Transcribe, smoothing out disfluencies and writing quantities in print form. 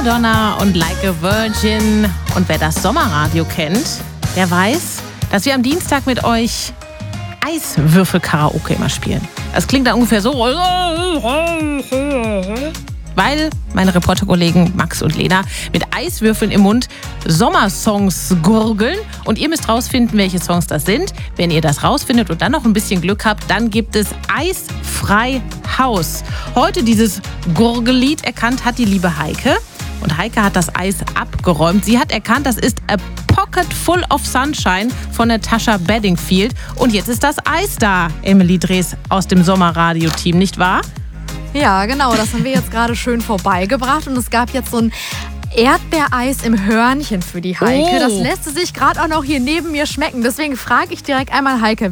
Madonna und Like a Virgin. Und wer das Sommerradio kennt, der weiß, dass wir am Dienstag mit euch Eiswürfel-Karaoke immer spielen. Das klingt dann ungefähr so, weil meine Reporterkollegen Max und Lena mit Eiswürfeln im Mund Sommersongs gurgeln. Und ihr müsst rausfinden, welche Songs das sind. Wenn ihr das rausfindet und dann noch ein bisschen Glück habt, dann gibt es Eisfrei Haus. Heute dieses Gurgellied erkannt hat die liebe Heike. Und Heike hat das Eis abgeräumt. Sie hat erkannt, das ist A Pocket Full of Sunshine von Natasha Bedingfield. Und jetzt ist das Eis da, Emily Drees aus dem Sommerradio-Team, nicht wahr? Ja, genau, das haben wir jetzt gerade schön vorbeigebracht und es gab jetzt so ein Erdbeereis im Hörnchen für die Heike. Das lässt sie sich gerade auch noch hier neben mir schmecken. Deswegen frage ich direkt einmal Heike,